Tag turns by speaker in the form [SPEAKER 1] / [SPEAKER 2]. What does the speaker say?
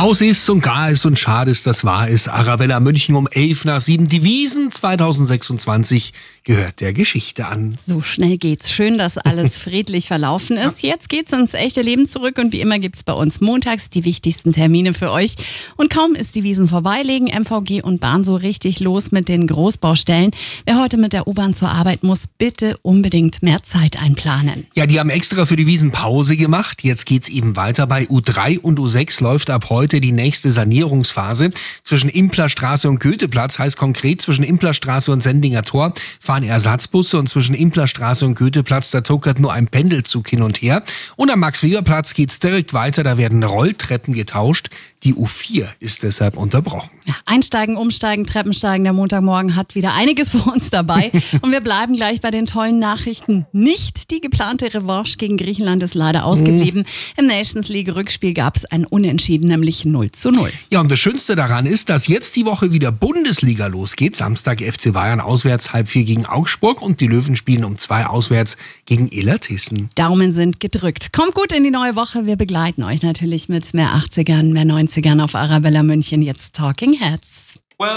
[SPEAKER 1] Graus ist und gar ist und schade ist, das wahr ist. Arabella München um 7:11. Die Wiesn 2026 gehört der Geschichte an.
[SPEAKER 2] So schnell geht's. Schön, dass alles friedlich verlaufen ist. Jetzt geht's ins echte Leben zurück und wie immer gibt's bei uns montags die wichtigsten Termine für euch. Und kaum ist die Wiesn vorbei, legen MVG und Bahn so richtig los mit den Großbaustellen. Wer heute mit der U-Bahn zur Arbeit muss, bitte unbedingt mehr Zeit einplanen.
[SPEAKER 1] Ja, die haben extra für die Wiesn Pause gemacht. Jetzt geht's eben weiter. Bei U3 und U6 läuft ab heute die nächste Sanierungsphase. Zwischen Implerstraße und Goetheplatz, heißt konkret zwischen Implerstraße und Sendinger Tor, fahren Ersatzbusse und zwischen Implerstraße und Goetheplatz, da tuckert nur ein Pendelzug hin und her. Und am Max-Weber-Platz geht's direkt weiter, da werden Rolltreppen getauscht. Die U4 ist deshalb unterbrochen.
[SPEAKER 2] Ja, einsteigen, umsteigen, Treppensteigen. Der Montagmorgen hat wieder einiges für uns dabei. Und wir bleiben gleich bei den tollen Nachrichten. Nicht die geplante Revanche gegen Griechenland ist leider ausgeblieben. Im Nations League-Rückspiel gab es ein Unentschieden, nämlich 0:0.
[SPEAKER 1] Ja, und das Schönste daran ist, dass jetzt die Woche wieder Bundesliga losgeht. Samstag FC Bayern auswärts 3:30 gegen Augsburg und die Löwen spielen um 2 auswärts gegen Illertissen.
[SPEAKER 2] Daumen sind gedrückt. Kommt gut in die neue Woche. Wir begleiten euch natürlich mit mehr 80ern, mehr 90ern auf Arabella München. Jetzt Talking Heads.